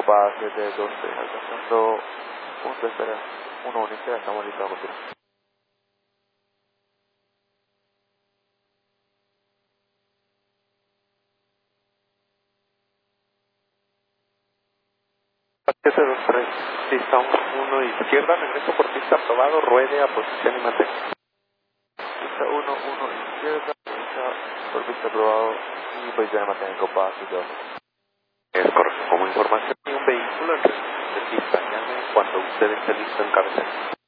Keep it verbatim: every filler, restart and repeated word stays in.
Copa siete doce, alcanzando punto, espera, uno único, estamos listos a continuar. siete dos tres, pista uno izquierda, regreso por pista aprobado, ruede a posición y mantén. Pista uno, uno izquierda, derecha, por pista aprobado y posición y mantén en Copa siete doce. Es correcto, como información hay un vehículo en restricción de pista, llame cuando usted esté listo en cabecera.